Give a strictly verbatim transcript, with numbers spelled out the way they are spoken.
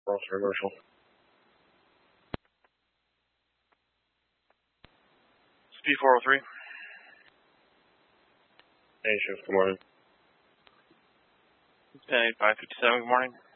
Officer Marshall. Speed four oh three. Hey, Sheriff, good morning. ten eight five fifty-seven, good morning.